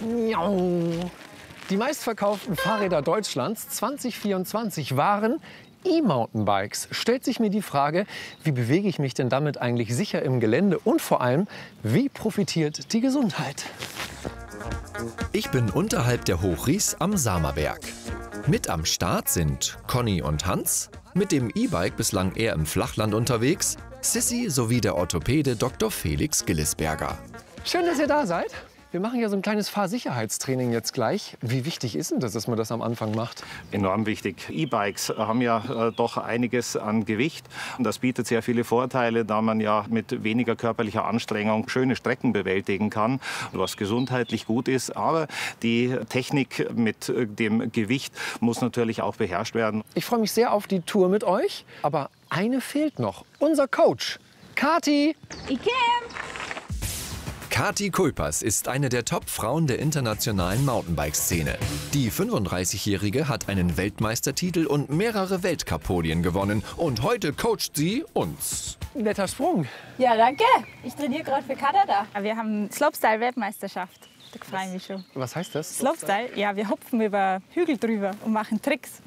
Die meistverkauften Fahrräder Deutschlands 2024 waren E-Mountainbikes. Stellt sich mir die Frage, wie bewege ich mich denn damit eigentlich sicher im Gelände und vor allem, wie profitiert die Gesundheit? Ich bin unterhalb der Hochries am Samerberg. Mit am Start sind Conny und Hans, mit dem E-Bike bislang eher im Flachland unterwegs, Sissi sowie der Orthopäde Dr. Felix Gillisberger. Schön, dass ihr da seid. Wir machen ja so ein kleines Fahrsicherheitstraining jetzt gleich. Wie wichtig ist denn das, dass man das am Anfang macht? Enorm wichtig. E-Bikes haben ja doch einiges an Gewicht. Und das bietet sehr viele Vorteile, da man ja mit weniger körperlicher Anstrengung schöne Strecken bewältigen kann, was gesundheitlich gut ist. Aber die Technik mit dem Gewicht muss natürlich auch beherrscht werden. Ich freue mich sehr auf die Tour mit euch. Aber eine fehlt noch. Unser Coach, Kati. Ich komm. Kati Kuipers ist eine der Top-Frauen der internationalen Mountainbike-Szene. Die 35-Jährige hat einen Weltmeistertitel und mehrere Weltcup-Podien gewonnen. Und heute coacht sie uns. Netter Sprung. Ja, danke. Ich trainiere gerade für Kanada. Wir haben Slopestyle-Weltmeisterschaft. Da freue ich mich schon. Was heißt das? Slopestyle? Ja, wir hopfen über Hügel drüber und machen Tricks.